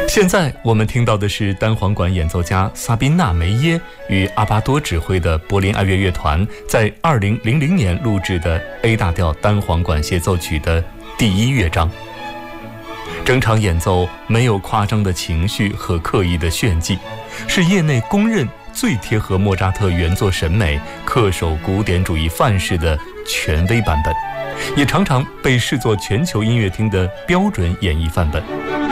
现在我们听到的是单簧管演奏家萨宾娜·梅耶与阿巴多指挥的柏林爱乐乐团在2000年录制的 A 大调单簧管协奏曲的第一乐章。整场演奏没有夸张的情绪和刻意的炫技，是业内公认最贴合莫扎特原作审美、恪守古典主义范式的权威版本，也常常被视作全球音乐厅的标准演绎范本。